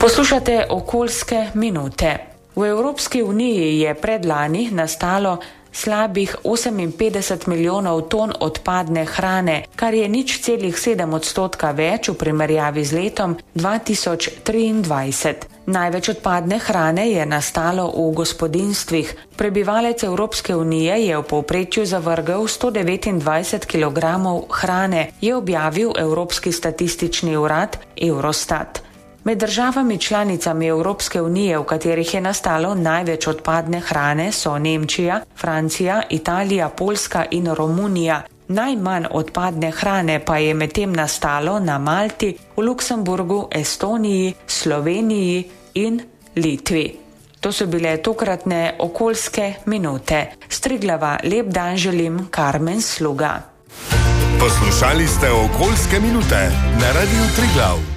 Poslušate okoljske minute. V Evropski uniji je predlani nastalo slabih 58 milijonov ton odpadne hrane, kar je 0,7% več v primerjavi z letom 2023. Največ odpadne hrane je nastalo v gospodinjstvih. Prebivalec Evropske unije je v povprečju zavrgel 129 kg hrane, je objavil Evropski statistični urad Eurostat. Med državami članicami Evropske unije, v katerih je nastalo največ odpadne hrane, so Nemčija, Francija, Italija, Poljska in Romunija. Najmanj odpadne hrane pa je medtem nastalo na Malti, v Luksemburgu, Estoniji, Sloveniji in Litvi. To so bile tokratne okoljske minute. S Triglava lep dan želim, Karmen Sluga. Poslušali ste okoljske minute na Radiu Triglav.